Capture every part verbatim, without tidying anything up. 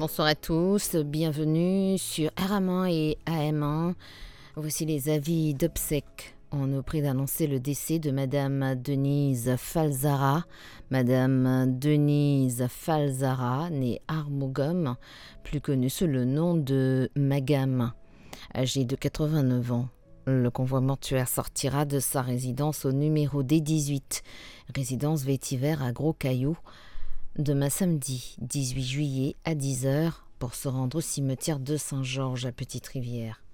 Bonsoir à tous, bienvenue sur R M un et A M un. Voici les avis d'obsèques. On nous prie d'annoncer le décès de Madame Denise Falzara. Madame Denise Falzara, née Armogum, plus connue sous le nom de Magam, âgée de quatre-vingt-neuf ans. Le convoi mortuaire sortira de sa résidence au numéro D dix-huit, résidence vétiver à Gros Caillou, demain samedi dix-huit juillet à dix heures pour se rendre au cimetière de Saint-Georges à Petite-Rivière.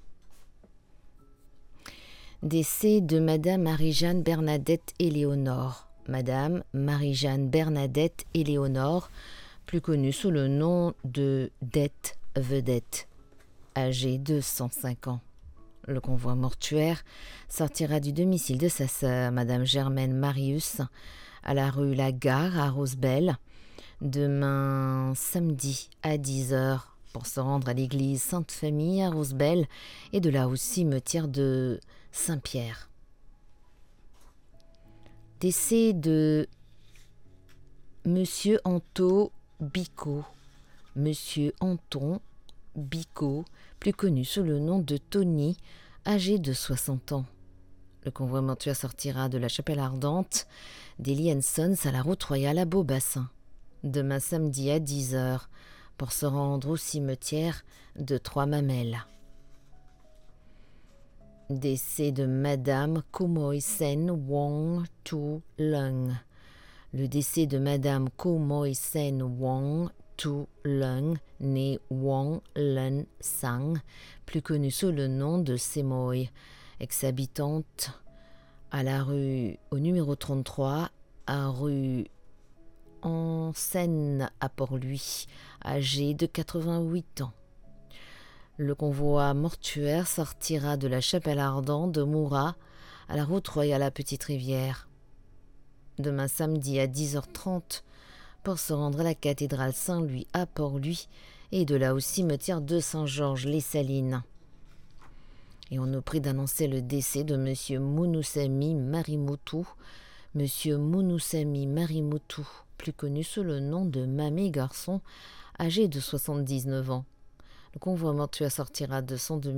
Décès de Madame Marie-Jeanne Bernadette Éléonore. Madame Marie-Jeanne Bernadette Éléonore, plus connue sous le nom de Dette Vedette, âgée de cent cinq ans. Le convoi mortuaire sortira du domicile de sa sœur, Madame Germaine Marius, à la rue La Gare à Rosebelle, demain samedi à dix heures pour se rendre à l'église Sainte-Famille à Rosebelle et de là au cimetière de Saint-Pierre. Décès de Monsieur Anto Bicot. Monsieur Anton Bicot, plus connu sous le nom de Tony, âgé de soixante ans. Le convoi mortuaire sortira de la chapelle ardente d'Eli Sons à la route royale à Beaubassin, demain samedi à dix heures pour se rendre au cimetière de Trois-Mamelles. Décès de Madame Komoy Sen Wong Tu Lung. Le décès de Madame Komoy Sen Wong Tu Lung, née Wong Lun Sang, plus connue sous le nom de Semoy, ex-habitante à la rue au numéro trente-trois, à rue en Seine à Port-Louis, âgée de quatre-vingt-huit ans. Le convoi mortuaire sortira de la chapelle ardente de Moura à la route royale à Petite-Rivière, demain samedi à dix heures trente pour se rendre à la cathédrale Saint-Louis à Port-Louis et de là au cimetière de Saint-Georges-les-Salines. Et on nous prie d'annoncer le décès de Monsieur Mounoussami Marimoutou. Monsieur Mounoussami Marimoutou, plus connu sous le nom de Mamé Garçon, âgé de soixante-dix-neuf ans. Le convoi mortuaire sortira de son domicile